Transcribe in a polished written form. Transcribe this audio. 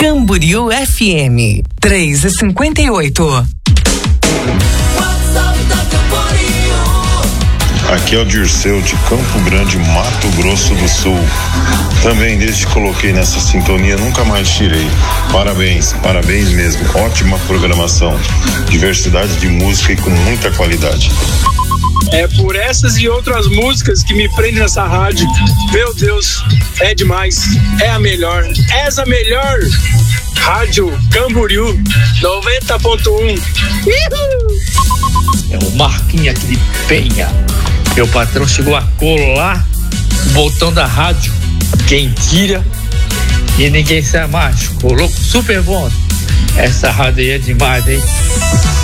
Camboriú FM 3h58. Aqui é o Dirceu de Campo Grande, Mato Grosso do Sul. Também desde que coloquei nessa sintonia, nunca mais tirei. Parabéns, parabéns mesmo. Ótima programação. Diversidade de música e com muita qualidade. É por essas e outras músicas que me prendem nessa rádio. Meu Deus, é demais. É a melhor. Essa melhor. Rádio Camboriú 90.1. É o Marquinhos aqui de Penha. Meu patrão chegou a colar o botão da rádio. Quem tira e ninguém sai mais. Colou super bom. Essa rádio aí é demais, hein?